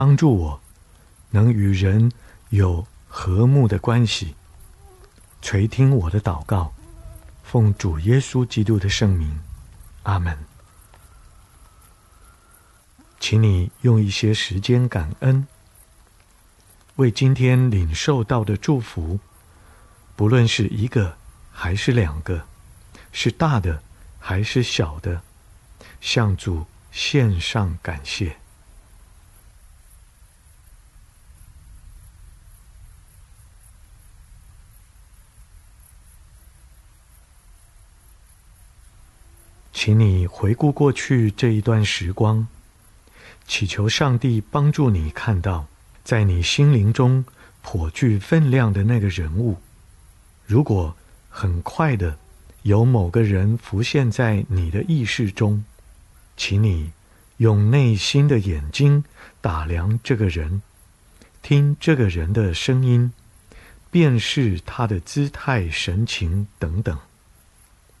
帮助我能与人有和睦的关系，垂听我的祷告，奉主耶稣基督的圣名，阿们。请你用一些时间感恩，为今天领受到的祝福，不论是一个还是两个，是大的还是小的，向主献上感谢。请你回顾过去这一段时光，祈求上帝帮助你看到，在你心灵中颇具分量的那个人物。如果很快的有某个人浮现在你的意识中，请你用内心的眼睛打量这个人，听这个人的声音，辨识他的姿态、神情等等。